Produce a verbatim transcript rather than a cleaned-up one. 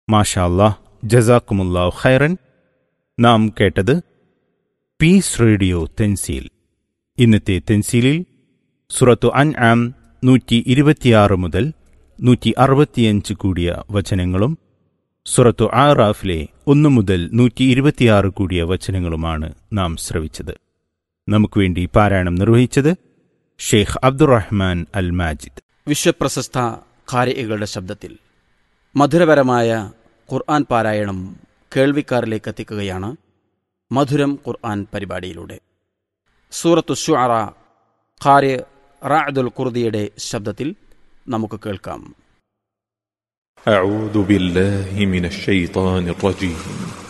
മാഷാ അല്ലാഹ്, ജസാക്കുമുല്ലാഹു ഖൈറൻ. നാം കേട്ടത് പീസ് റേഡിയോ തെൻസീൽ. ഇന്നത്തെ തെൻസീലിൽ സൂറത്തു അൻആം നൂറ്റി ഇരുപത്തിയാറ് മുതൽ നൂറ്റി അറുപത്തിയഞ്ച് കൂടിയ വചനങ്ങളും സൂറത്തു ആറാഫിലെ ഒന്ന് മുതൽ നൂറ്റി ഇരുപത്തിയാറ് കൂടിയ വചനങ്ങളുമാണ് നാം ശ്രവിച്ചത്. നമുക്ക് വേണ്ടി പാരായണം നിർവഹിച്ചത് ഷെയ്ഖ് അബ്ദുറഹ്മാൻ അൽ മാജിദ്. വിശ്വപ്രശസ്ത ഖാരികളുടെ ശബ്ദത്തിൽ മധുരപരമായ ഖുർആൻ പാരായണം കേൾവിക്കാരിലേക്ക് എത്തിക്കുകയാണ് മധുരം ഖുർആൻ പരിപാടിയിലൂടെ. സൂറത്തു ശുഅറ ഖാരി റഅദുൽ ഖുർദിയുടെ ശബ്ദത്തിൽ നമുക്ക് കേൾക്കാം. أعوذ بالله من الشيطان الرجيم